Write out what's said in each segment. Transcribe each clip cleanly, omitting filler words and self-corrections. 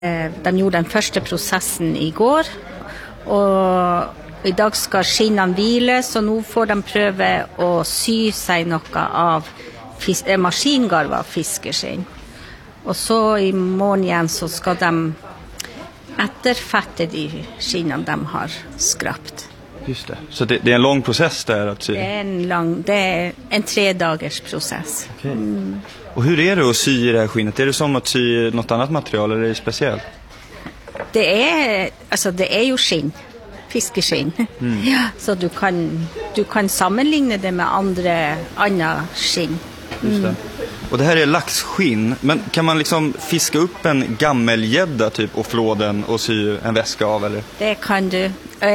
De gjorde den första processen igår och idag ska skinnene hvile, så nu får de pröva att sy sig något av maskingarva fiskeskinn. Och så i morgon igen så ska de efterfatta de skinnen de har skrapt. Just det. Så det är en lång process där att sy? Det är en 3 dagars process. Okay. Och hur är det att sy i det här skinnet? Är det som att sy något annat material eller är det speciellt? Det är ju skinn. Fiskeskinn. Ja, så du kan sammanligna det med andra skinn. Just det. Och det här är laxskinn, men kan man liksom fiska upp en gammelgädda typ och flå den och sy en väska av eller? Det kan du.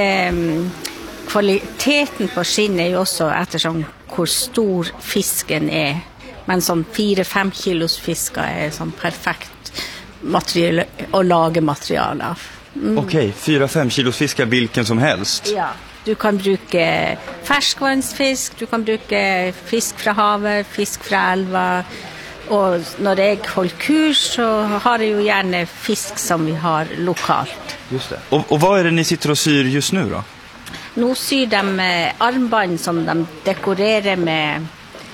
Kvaliteten på skinn är ju också eftersom hur stor fisken är. Men som 4-5 kilos fiskar är som perfekt material och laga material av. Okej, 4-5 kilos fiskar vilken som helst? Ja, du kan bruka färskvannsfisk, du kan bruka fisk från havet, fisk från älva. Och när jag håller kurs så har jag ju gärna fisk som vi har lokalt. Just det. Och vad är det ni sitter och syr just nu då? Nu syr de armband som de dekorerar med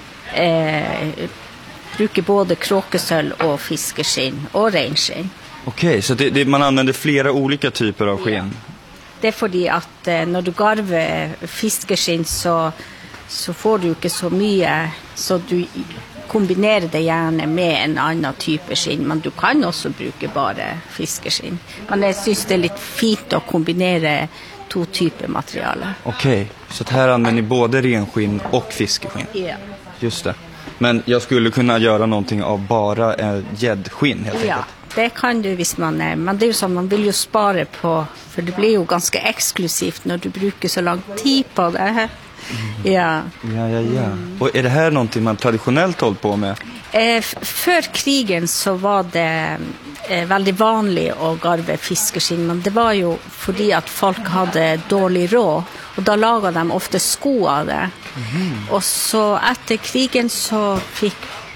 brukar både kråkesöl och fiskeskinn och renskinn. Okej, så man använder flera olika typer av skinn? Ja. Det är för att när du garvar fiskeskinn så får du inte så mycket, så du kombinerar det gärna med en annan typ av skinn, men du kan också bruka bara fiskeskinn. Men jag syns det är lite fint att kombinera 2 typer material. Okej, så här använder ni både renskinn och fiskeskinn? Ja. Just det. Men jag skulle kunna göra någonting av bara gäddskinn helt enkelt? Ja, det kan du visst man är. Men det är ju som man vill ju spara på, för det blir ju ganska exklusivt när du brukar så lång tid på det. Ja. Och är det här någonting man traditionellt hållit på med? För krigen så var det väldigt vanligt att garva fiskeskinn, men det var ju för att folk hade dålig råd och då lagade de ofta skor av det. Och så efter krigen så fick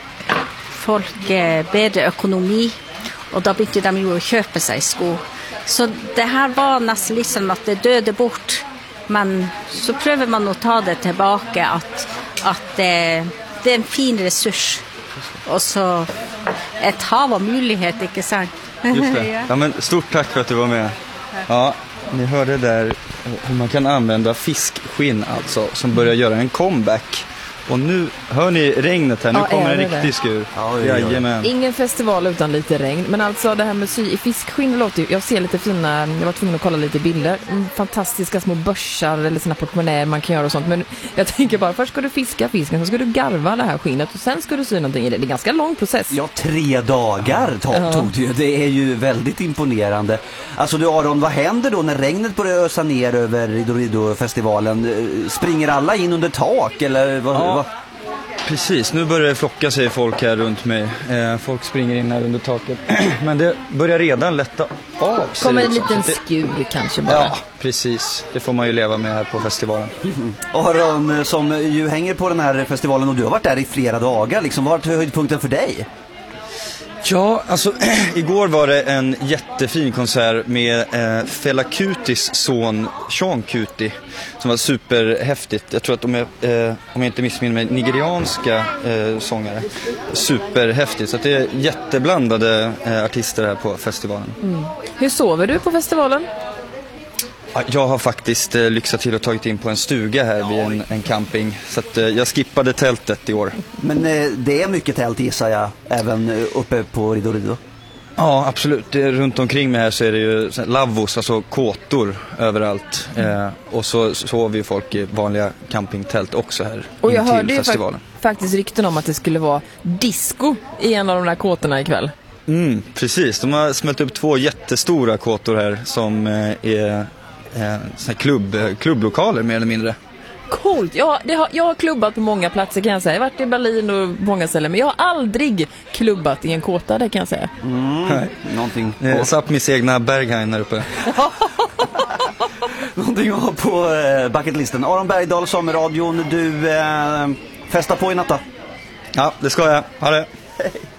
folk bättre ekonomi och då började de ju köpa sig skor. Så det här var nästan liksom att det döde bort. Men så prövar man att ta det tillbaka att det är en fin resurs. Och så ett hav av möjligheter, inte sant? Just det. Ja, men stort tack för att du var med. Ja, ni hörde där hur man kan använda fiskskinn alltså, som börjar göra en comeback. Och nu hör ni regnet här, nu kommer en riktig skur. Jajamän. Ingen festival utan lite regn. Men alltså det här med sy i fiskskinn låter ju, jag ser lite fina, jag var tvungen att kolla lite bilder. Fantastiska små börsar eller såna portmonnäer man kan göra och sånt. Men jag tänker bara, först ska du fiska fisken, så ska du garva det här skinnet och sen ska du sy någonting i det. Det är en ganska lång process. Ja, 3 dagar tog det ju. Det är ju väldigt imponerande. Alltså du Aron, vad händer då när regnet börjar ösa ner över Ridorido-festivalen? Springer alla in under tak eller vad? Precis, nu börjar det flocka sig folk här runt mig. Folk springer in här under taket. Men det börjar redan lätta av sig. Kommer en liten skur kanske bara. Ja, precis. Det får man ju leva med här på festivalen. Aron, som ju hänger på den här festivalen och du har varit där i flera dagar. Liksom, vad är höjdpunkten för dig? Ja, alltså igår var det en jättefin konsert med Fela Kutis son Sean Kuti som var superhäftigt. Jag tror att om jag inte missminner mig, nigerianska sångare. Superhäftigt, så att det är jätteblandade artister här på festivalen. Hur sover du på festivalen? Jag har faktiskt lyxat till och tagit in på en stuga här vid en camping. Så att jag skippade tältet i år. Men det är mycket tält gissar jag, även uppe på Ridorido. Ja, absolut. Runt omkring mig här så är det ju lavvos, alltså kåtor överallt. Och så sover ju folk i vanliga campingtält också här. Och jag hörde ju faktiskt rykten om att det skulle vara disco i en av de där kåtorna ikväll. Precis, de har smält upp 2 jättestora kåtor här som är klubblokaler mer eller mindre. Coolt, jag har klubbat på många platser kan jag säga. Jag har varit i Berlin och många ställen, men jag har aldrig klubbat i en kåta, det kan jag säga. Någonting Sápmis egna Berghain här uppe. Någonting att ha på bucketlisten. Aron Bergdahl, Sommarradion, du festar på i natta. Ja, det ska jag. Ha det. Hej.